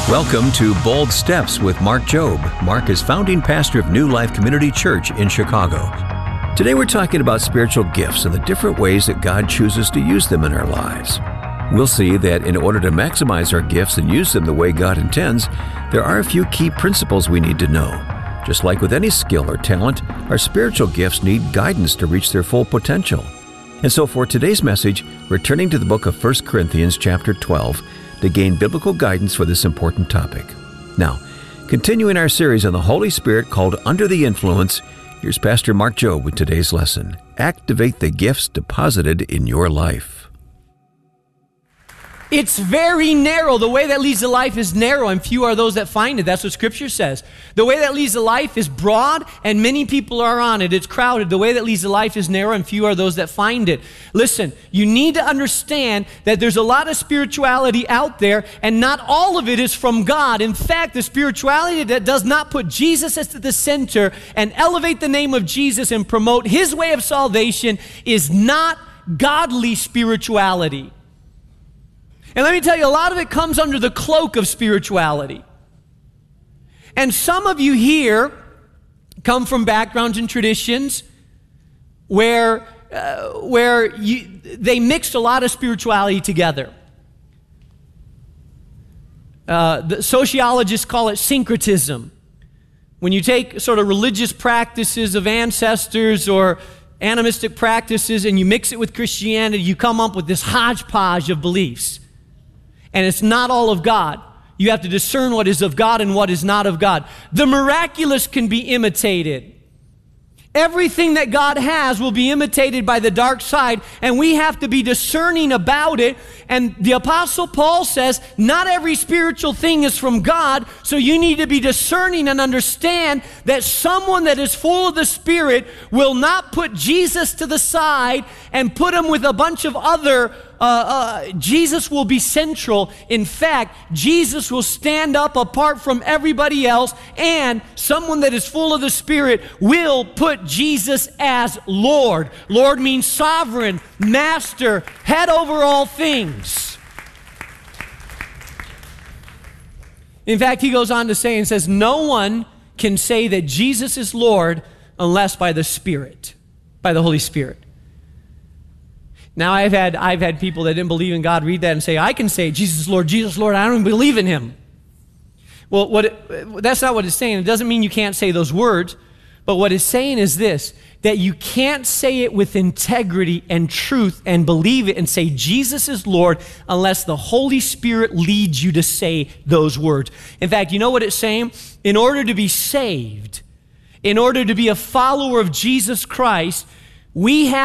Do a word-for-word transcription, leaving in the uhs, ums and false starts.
Welcome to Bold Steps with Mark Jobe. Mark is founding pastor of New Life Community Church in Chicago. Today we're talking about spiritual gifts and the different ways that God chooses to use them in our lives. We'll see that in order to maximize our gifts and use them the way God intends, there are a few key principles we need to know. Just like with any skill or talent, our spiritual gifts need guidance to reach their full potential. And so for today's message, we're turning to the book of First Corinthians chapter twelve to gain biblical guidance for this important topic. Now, continuing our series on the Holy Spirit called Under the Influence, here's Pastor Mark Jobe with today's lesson. Activate the gifts deposited in your life. It's very narrow. The way that leads to life is narrow, and few are those that find it. That's what Scripture says. The way that leads to life is broad, and many people are on it. It's crowded. The way that leads to life is narrow, and few are those that find it. Listen, you need to understand that there's a lot of spirituality out there, and not all of it is from God. In fact, the spirituality that does not put Jesus as the center and elevate the name of Jesus and promote His way of salvation is not godly spirituality. And let me tell you, a lot of it comes under the cloak of spirituality. And some of you here come from backgrounds and traditions where, uh, where you, they mixed a lot of spirituality together. Uh, the sociologists call it syncretism. When you take sort of religious practices of ancestors or animistic practices and you mix it with Christianity, you come up with this hodgepodge of beliefs. And it's not all of God. You have to discern what is of God and what is not of God. The miraculous can be imitated. Everything that God has will be imitated by the dark side, and we have to be discerning about it. And the Apostle Paul says, not every spiritual thing is from God, so you need to be discerning and understand that someone that is full of the Spirit will not put Jesus to the side and put him with a bunch of other Uh, uh, Jesus will be central. In fact, Jesus will stand up apart from everybody else, and someone that is full of the Spirit will put Jesus as Lord. Lord means sovereign, master, head over all things. In fact, he goes on to say and says, no one can say that Jesus is Lord unless by the Spirit, by the Holy Spirit. Now, I've had I've had people that didn't believe in God read that and say, I can say, Jesus Lord, Jesus Lord, I don't even believe in Him. Well, what it, that's not what it's saying. It doesn't mean you can't say those words, but what it's saying is this, that you can't say it with integrity and truth and believe it and say Jesus is Lord unless the Holy Spirit leads you to say those words. In fact, you know what it's saying? In order to be saved, in order to be a follower of Jesus Christ, we have